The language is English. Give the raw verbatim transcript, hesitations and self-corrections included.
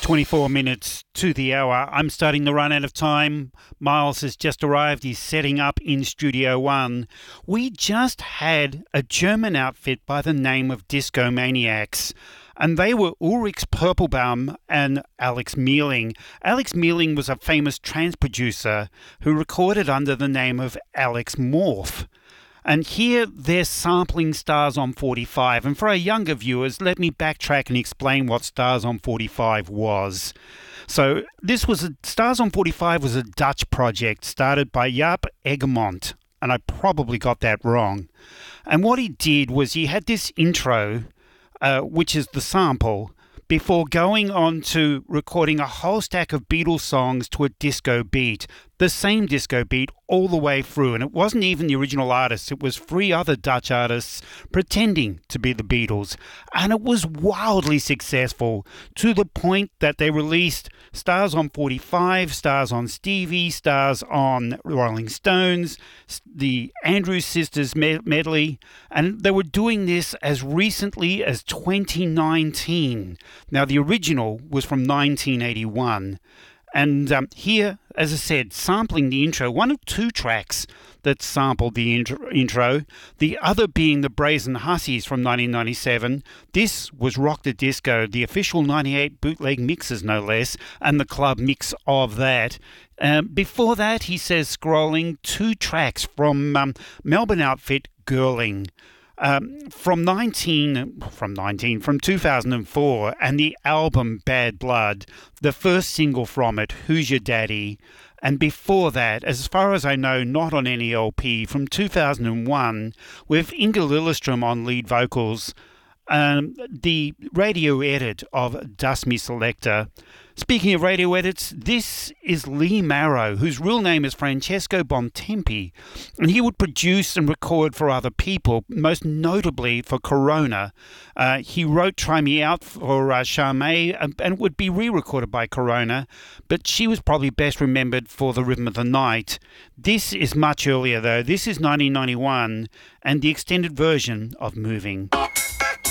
twenty-four minutes to the hour. I'm starting to run out of time. Miles has just arrived. He's setting up in Studio One. We just had a German outfit by the name of Disco Maniacs, and they were Ulrich Purpelbaum and Alex Mealing. Alex Mealing was a famous trance producer who recorded under the name of Alex Morph. And here they're sampling Stars on forty-five. And for our younger viewers, let me backtrack and explain what Stars on forty-five was. So this was a, Stars on forty-five was a Dutch project started by Jaap Egmont. And I probably got that wrong. And what he did was he had this intro, uh, which is the sample, before going on to recording a whole stack of Beatles songs to a disco beat. The same disco beat all the way through, and it wasn't even the original artists, it was three other Dutch artists pretending to be the Beatles, and it was wildly successful to the point that they released Stars on forty-five, Stars on Stevie, Stars on Rolling Stones, the Andrews Sisters medley, and they were doing this as recently as twenty nineteen. Now the original was from nineteen eighty-one. And um, here, as I said, sampling the intro, one of two tracks that sampled the intro, intro, the other being the Brazen Hussies from nineteen ninety-seven. This was Rock the Disco, the official ninety-eight bootleg mixes, no less, and the club mix of that. Um, before that, he says, scrolling, two tracks from um, Melbourne outfit Girling. Um, from nineteen, from nineteen, from two thousand four, and the album Bad Blood, the first single from it, Who's Your Daddy? And before that, as far as I know, not on any L P, from two thousand one, with Inga Lillestrøm on lead vocals, um, the radio edit of Dust Me Selector. Speaking of radio edits, this is Lee Marrow, whose real name is Francesco Bontempi, and he would produce and record for other people, most notably for Corona. Uh, he wrote Try Me Out for uh, Charmé, and, and would be re-recorded by Corona, but she was probably best remembered for The Rhythm of the Night. This is much earlier, though. This is nineteen ninety-one, and the extended version of Moving.